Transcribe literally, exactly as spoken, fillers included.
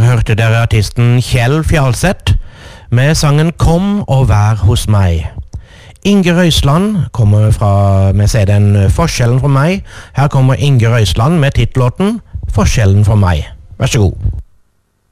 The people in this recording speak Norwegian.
hørte dere artisten Kjell Fjalseth med sangen Kom og vær hos meg. Inge Røisland kommer fra, med C D-en Forskjellen fra meg. Her kommer Inge Røisland med titellåten Forskjellen fra meg. Vær så god.